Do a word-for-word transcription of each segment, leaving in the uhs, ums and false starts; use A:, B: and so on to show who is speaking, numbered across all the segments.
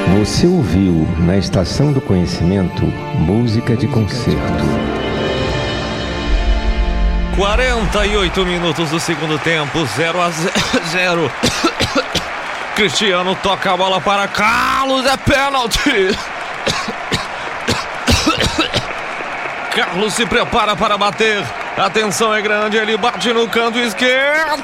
A: Você ouviu na Estação do Conhecimento música de concerto.
B: quarenta e oito minutos do segundo tempo, zero a zero. Cristiano toca a bola para Carlos, é pênalti. Carlos se prepara para bater. A tensão é grande, ele bate no canto esquerdo.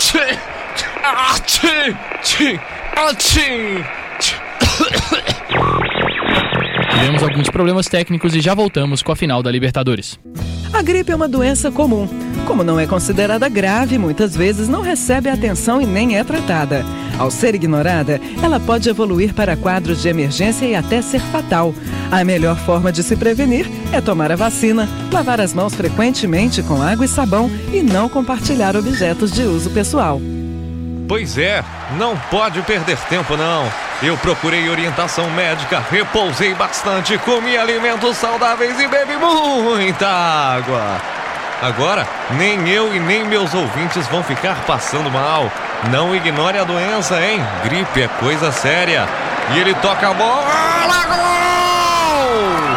C: Tivemos alguns problemas técnicos e já voltamos com a final da Libertadores.
D: A gripe é uma doença comum. Como não é considerada grave, muitas vezes não recebe atenção e nem é tratada. Ao ser ignorada, ela pode evoluir para quadros de emergência e até ser fatal. A melhor forma de se prevenir é tomar a vacina, lavar as mãos frequentemente com água e sabão e não compartilhar objetos de uso pessoal.
B: Pois é, não pode perder tempo não. Eu procurei orientação médica, repousei bastante, comi alimentos saudáveis e bebi muita água. Agora, nem eu e nem meus ouvintes vão ficar passando mal. Não ignore a doença, hein? Gripe é coisa séria. E ele toca a bola, gol!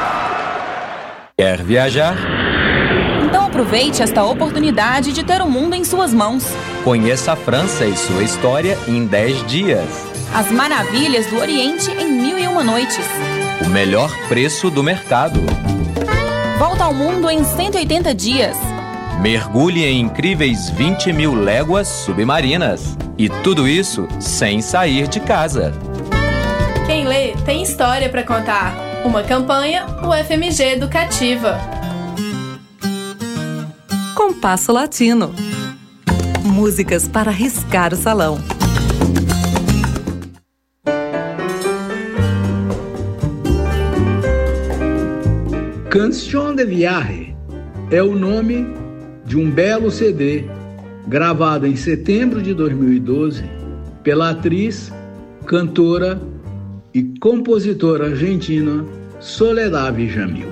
E: Quer viajar?
F: Então aproveite esta oportunidade de ter o mundo em suas mãos.
E: Conheça a França e sua história em dez dias.
F: As maravilhas do Oriente em mil e uma noites.
E: O melhor preço do mercado.
F: Volta ao mundo em cento e oitenta dias.
E: Mergulhe em incríveis vinte mil léguas submarinas. E tudo isso sem sair de casa.
G: Quem lê tem história para contar. Uma campanha U F M G Educativa.
H: Compasso Latino. Músicas para riscar o salão.
I: Canción de Viaje é o nome de um belo C D gravado em setembro de dois mil e doze pela atriz, cantora e compositora argentina Soledad Villamil.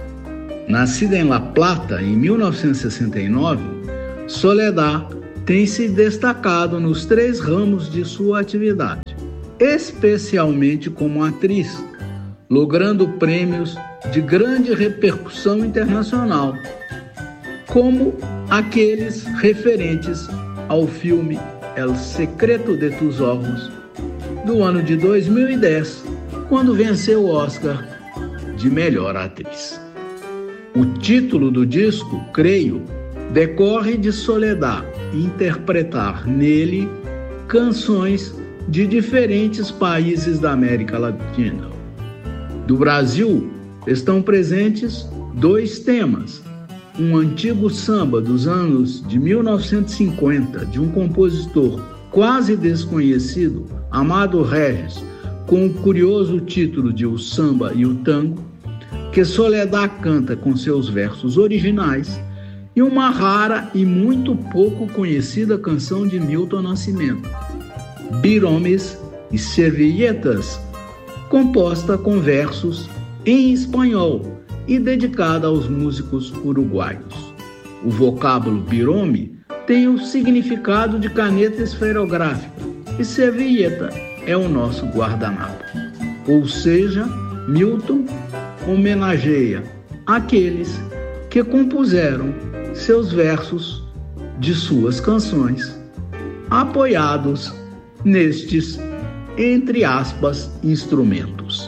I: Nascida em La Plata em mil novecentos e sessenta e nove, Soledad tem se destacado nos três ramos de sua atividade, especialmente como atriz, logrando prêmios de grande repercussão internacional, como aqueles referentes ao filme El Secreto de tus Ojos, do ano de dois mil e dez, quando venceu o Oscar de melhor atriz. O título do disco, Creio, decorre de Soledad interpretar nele canções de diferentes países da América Latina. Do Brasil, estão presentes dois temas. Um antigo samba dos anos de mil novecentos e cinquenta, de um compositor quase desconhecido, Amado Regis, com o curioso título de O Samba e o Tango, que Soledad canta com seus versos originais, e uma rara e muito pouco conhecida canção de Milton Nascimento, Biromes e Servilletas, composta com versos em espanhol e dedicada aos músicos uruguaios. O vocábulo birome tem o significado de caneta esferográfica e servilleta é o nosso guardanapo. Ou seja, Milton homenageia aqueles que compuseram seus versos de suas canções, apoiados nestes, entre aspas, instrumentos.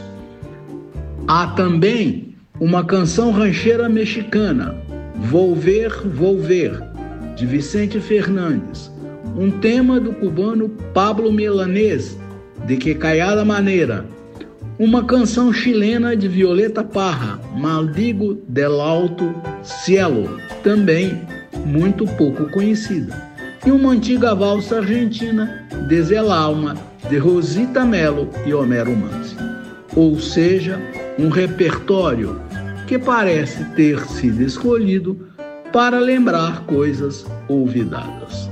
I: Há também uma canção rancheira mexicana, Volver, Volver, de Vicente Fernandes, um tema do cubano Pablo Milanés, de Que Callada Maneira, uma canção chilena de Violeta Parra, Maldigo del Alto Cielo, também muito pouco conhecida, e uma antiga valsa argentina, Desde el Alma, de Rosita Mello e Homero Manzi. Ou seja, um repertório que parece ter sido escolhido para lembrar coisas olvidadas.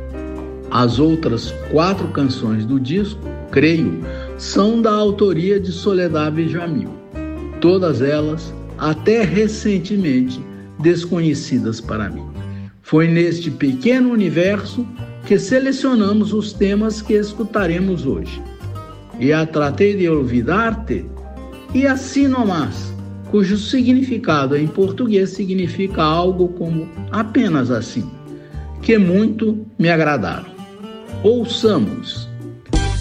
I: As outras quatro canções do disco, Creio, são da autoria de Soledad Villamil. Todas elas, até recentemente, desconhecidas para mim. Foi neste pequeno universo que selecionamos os temas que escutaremos hoje. e a tratei de olvidar-te, e assim nomás, cujo significado em português significa algo como apenas assim, que muito me agradaram. Ouçamos.